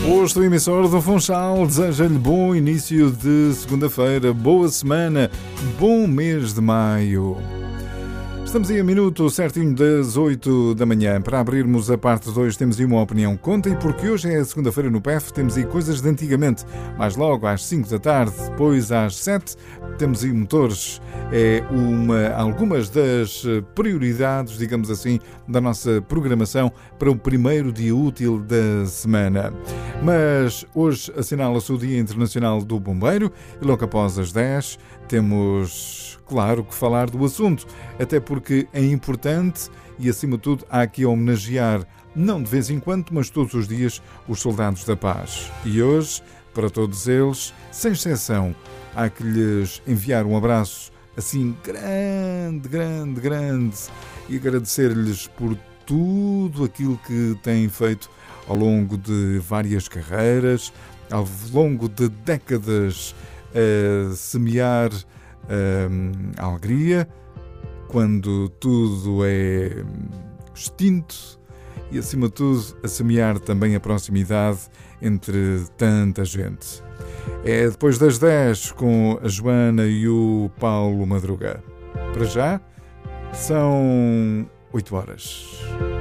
Posto emissor do Funchal deseja-lhe bom início de segunda-feira, boa semana, bom mês de maio. Estamos aí a minuto certinho das 8 da manhã. Para abrirmos a parte 2 temos aí uma opinião conta, e porque hoje é segunda-feira no PEF, temos aí coisas de antigamente. Mais logo às 5 da tarde, depois às 7, temos aí motores. É algumas das prioridades, digamos assim, da nossa programação para o primeiro dia útil da semana. Mas hoje assinala-se o Dia Internacional do Bombeiro e logo após as 10 temos, claro, que falar do assunto, até porque é importante e, acima de tudo, há aqui a homenagear, não de vez em quando, mas todos os dias, os soldados da paz. E hoje, para todos eles, sem exceção, há que lhes enviar um abraço assim grande, grande, grande, e agradecer-lhes por tudo aquilo que têm feito ao longo de várias carreiras, ao longo de décadas, a semear a alegria quando tudo é extinto e, acima de tudo, a semear também a proximidade entre tanta gente. É depois das 10 com a Joana e o Paulo Madruga. Para já, são 8 horas.